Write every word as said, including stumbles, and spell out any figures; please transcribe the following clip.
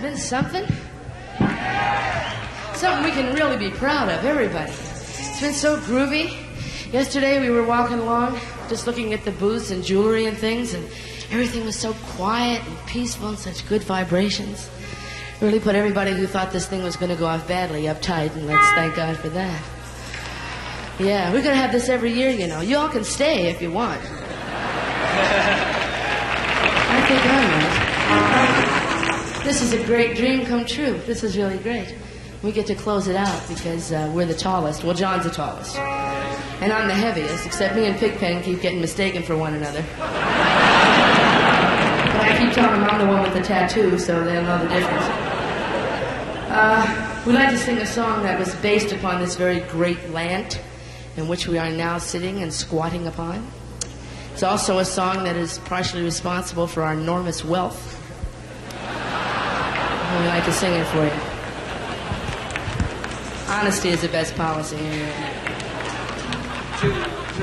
been something? Something we can really be proud of, everybody. It's been so groovy. Yesterday we were walking along, just looking at the booths and jewelry and things, and everything was so quiet and peaceful and such good vibrations. Really put everybody who thought this thing was going to go off badly uptight, and let's thank God for that. Yeah, we're going to have this every year, you know. You all can stay if you want. I think I might. This is a great dream come true. This is really great. We get to close it out because uh, we're the tallest. Well, John's the tallest. And I'm the heaviest, except me and Pigpen keep getting mistaken for one another. But I keep telling them I'm the one with the tattoo, so they'll know the difference. Uh, we'd like to sing a song that was based upon this very great land in which we are now sitting and squatting upon. It's also a song that is partially responsible for our enormous wealth. And we'd like to sing it for you. Honesty is the best policy.